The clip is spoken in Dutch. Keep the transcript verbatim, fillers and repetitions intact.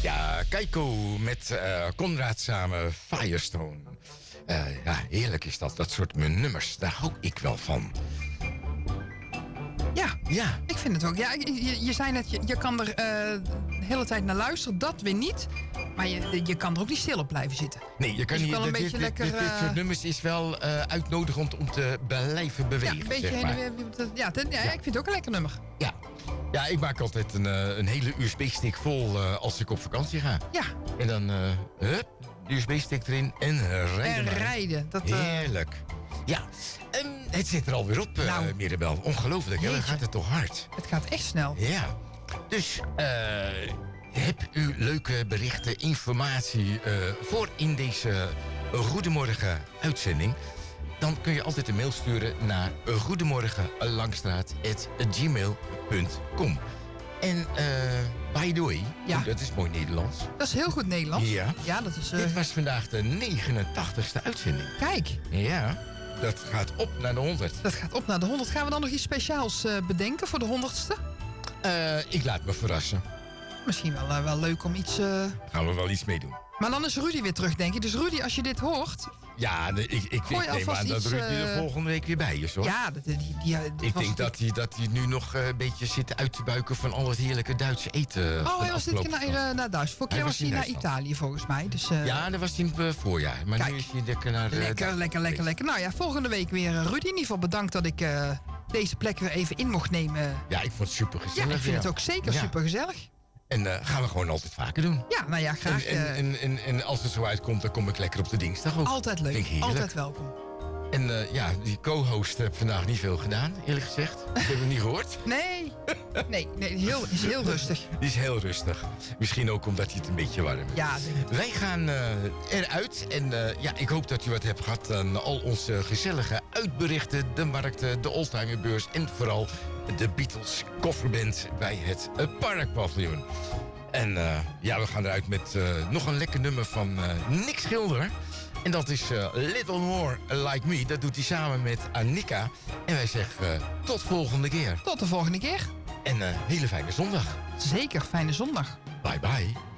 Ja, Keiko met uh, Conrad samen, Firestone. Uh, ja, heerlijk is dat, dat soort nummers. Daar hou ik wel van. Ja, ja, ik vind het ook. Ja, je, je zei net, je, je kan er uh, de hele tijd naar luisteren. Dat weer niet. Maar je, je kan er ook niet stil op blijven zitten. Nee, je kan dus niet. Wel een dit, beetje dit, lekker, dit, dit soort nummers is wel uh, uitnodigend om te blijven bewegen. Ja, een beetje zeg maar. heen en weer. Ja, ten, ja, ja, ik vind het ook een lekker nummer. Ja. Ja, ik maak altijd een, uh, een hele U S B-stick vol uh, als ik op vakantie ga. Ja. En dan, uh, hup, de U S B-stick erin en rijden. En maar. rijden. Dat, uh... Heerlijk. Ja, um, het zit er alweer op, uh, nou, Mirabel. Ongelooflijk, hè? Dan gaat het toch hard. Het gaat echt snel. Ja. Dus, uh, heb u leuke berichten, informatie uh, voor in deze Goedemorgen uitzending? Dan kun je altijd een mail sturen naar goedemorgenlangstraat apenstaartje gmail punt com. En uh, by the way, ja. dat is mooi Nederlands. Dat is heel goed Nederlands. Ja. Ja, dat is, uh... Dit was vandaag de negenentachtigste uitzending. Kijk. Ja, dat gaat op naar de honderd. Dat gaat op naar de honderd. Gaan we dan nog iets speciaals uh, bedenken voor de honderdste? Uh, ik laat me verrassen. Misschien wel, uh, wel leuk om iets... Uh... Gaan we wel iets mee doen. Maar dan is Rudy weer terug, denk ik. Dus Rudy, als je dit hoort... Ja, de, ik, ik, ik neem aan dat Rudy er uh... volgende week weer bij is, hoor. Ja, die, die, die, ik denk dat hij, dat hij nu nog uh, een beetje zit uit te buiken van al het heerlijke Duitse eten. Oh, hij was dit keer naar, uh, naar Duitsland. Vorige keer was hij naar Italië, volgens mij. Dus, uh... ja, dat was hij in het voorjaar. Maar Kijk, nu is hij lekker naar... Uh, lekker, lekker, lekker, lekker. Nou ja, volgende week weer uh, Rudy. In ieder geval bedankt dat ik uh, deze plek weer even in mocht nemen. Ja, ik vond het super gezellig. Ja, ik vind ja. het ook zeker ja. super gezellig. En uh, gaan we gewoon altijd vaker doen. Ja, nou ja, graag. En, en, en, en, en als het zo uitkomt, dan kom ik lekker op de dinsdag ook. Altijd leuk, altijd welkom. En uh, ja, die co-host heeft vandaag niet veel gedaan, eerlijk gezegd. Ik heb het niet gehoord. Nee, nee, nee heel, is heel rustig. Die is heel rustig. Misschien ook omdat hij het een beetje warm is. Ja, denk ik. Wij gaan uh, eruit. En uh, ja, ik hoop dat u wat hebt gehad aan al onze gezellige uitberichten. De markten, de oldtimerbeurs en vooral de Beatles kofferband bij het uh, Parkpaviljoen. En uh, ja, we gaan eruit met uh, nog een lekker nummer van uh, Nick Schilder. En dat is uh, Little More Like Me. Dat doet hij samen met Annika. En wij zeggen uh, tot volgende keer. Tot de volgende keer. En een uh, hele fijne zondag. Zeker, fijne zondag. Bye bye.